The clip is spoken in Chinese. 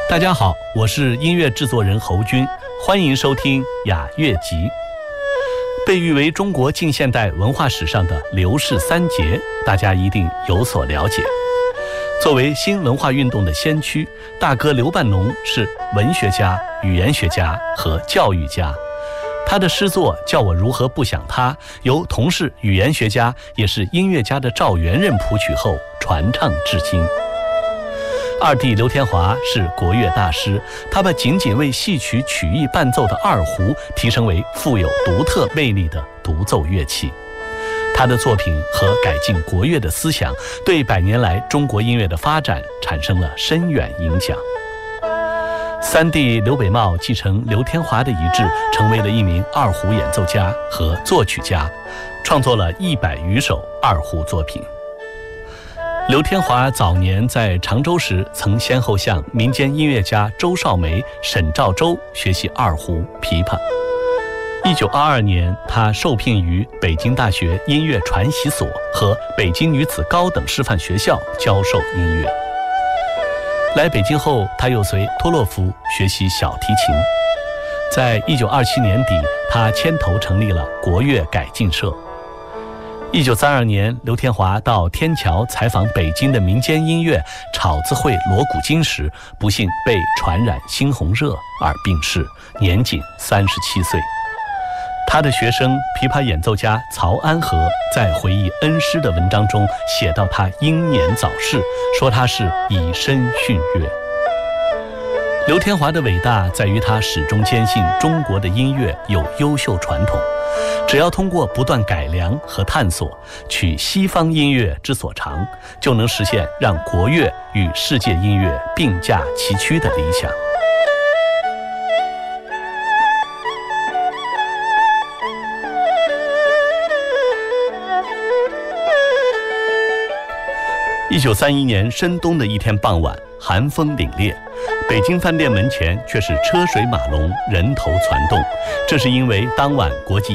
大家好，我是音乐制作人侯军，欢迎收听雅乐集。被誉为中国近现代文化史上的刘氏三杰，大家一定有所了解。作为新文化运动的先驱，大哥刘半农是文学家、语言学家和教育家。他的诗作《叫我如何不想他》由同是语言学家也是音乐家的赵元任谱曲后传唱至今。二弟刘天华是国乐大师，他把仅仅为戏曲曲艺伴奏的二胡提升为富有独特魅力的独奏乐器。他的作品和改进国乐的思想，对100年来中国音乐的发展产生了深远影响。三弟刘北茂继承刘天华的遗志，成为了一名二胡演奏家和作曲家，创作了100余首二胡作品。刘天华早年在常州时，曾先后向民间音乐家周少梅、沈兆洲学习二胡、琵琶。1922年，他受聘于北京大学音乐传习所和北京女子高等师范学校教授音乐。来北京后，他又随托洛夫学习小提琴。在1927年底，他牵头成立了国乐改进社。1932年，刘天华到天桥采访北京的民间音乐草字会锣鼓经时，不幸被传染猩红热而病逝，年仅37岁。他的学生琵琶演奏家曹安和在回忆恩师的文章中写到他英年早逝，说他是以身殉乐。刘天华的伟大在于他始终坚信中国的音乐有优秀传统，只要通过不断改良和探索，取西方音乐之所长，就能实现让国乐与世界音乐并驾齐驱的理想。1931年深冬的一天傍晚，寒风凛冽，北京饭店门前却是车水马龙，人头攒动。这是因为当晚国际